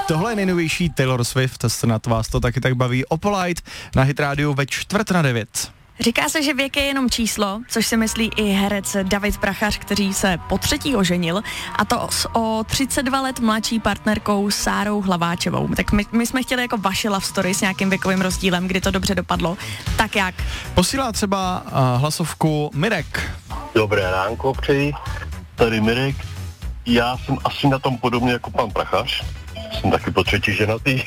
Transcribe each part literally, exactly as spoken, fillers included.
Tohle je nejnovější Taylor Swift, snad vás to taky tak baví. Opalite na Hit Radio ve čtvrt na devět. Říká se, že věk je jenom číslo, což si myslí i herec David Prachař, který se po třetí oženil, a to s o třicet dva let mladší partnerkou Sárou Hlaváčevou. Tak my, my jsme chtěli jako vaše love story s nějakým věkovým rozdílem, kdy to dobře dopadlo. Tak jak? Posílá třeba uh, hlasovku Mirek. Dobré ránko přeji, tady Mirek. Já jsem asi na tom podobně jako pan Prachař. Jsem taky po třetí ženatý.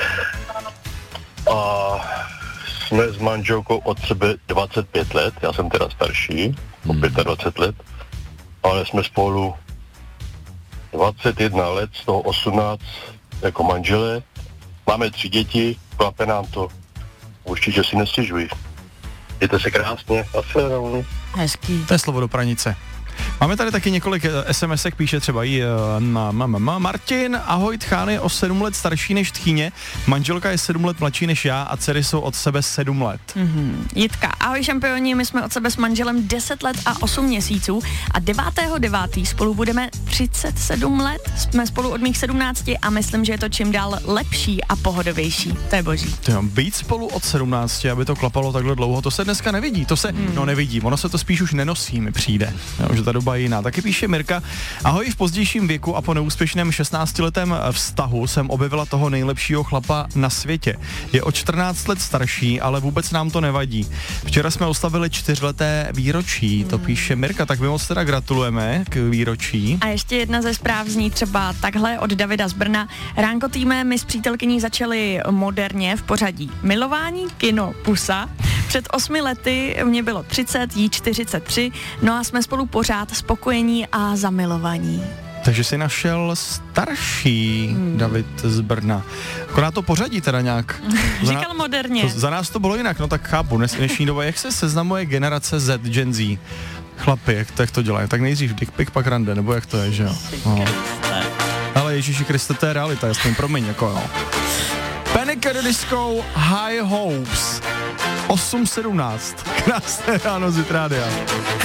A jsme s manželkou od sebe dvacet pět let, já jsem teda starší, o dvacet pět let, ale jsme spolu dvacet jedna let, z toho osmnáct jako manželé. Máme tři děti, klape nám to, určitě si nestěžují. Mějte se krásně, a hezký. To je slovo do pranice. Máme tady taky několik SMSek, píše třeba i na mama Martin. Ahoj, Tchán je o sedm let starší než Tchýně, manželka je sedm let mladší než já a dcery jsou od sebe sedm let. Mm-hmm. Jitka, ahoj šampioni, my jsme od sebe s manželem deset let a osm měsíců a devátého devátého spolu budeme třicet sedm let. Jsme spolu od mých sedmnácti a myslím, že je to čím dál lepší a pohodovější. To je boží. Jo, být spolu od sedmnácti, aby to klapalo takhle dlouho, to se dneska nevidí. To se, mm. no nevidí, ono se to spíš už nenosí, mi přijde. Jo, že ta doba je jiná. Taky píše Mirka. Ahoj, v pozdějším věku a po neúspěšném šestnáctiletém vztahu jsem objevila toho nejlepšího chlapa na světě. Je o čtrnáct let starší, ale vůbec nám to nevadí. Včera jsme oslavili čtyřleté výročí, to píše Mirka, tak my moc teda gratulujeme k výročí. A ještě jedna ze zpráv zní třeba takhle od Davida z Brna. Ránko týme, my s přítelkyní začali moderně v pořadí milování, kino, pusa. Před osmi lety mě bylo třicet, jí čtyřicet tři, no a jsme spolu pořád spokojení a zamilovaní. Takže jsi našel starší hmm. David z Brna. Akorát to pořadí teda nějak. Říkal ná... moderně. To, za nás to bylo jinak, no tak chápu. Dnes, dnešní doba, jak se seznamuje generace Z, Gen Z? Chlapi, jak to, jak to dělají? Tak nejdřív dick pic, pak rande, nebo jak to je, že jo? No. Ale Ježíši Kriste, to je realita, jasně, promiň, jako jo. Panic at the Disco, High Hopes. osm sedmnáct. Krásné ráno z Hit Rádia.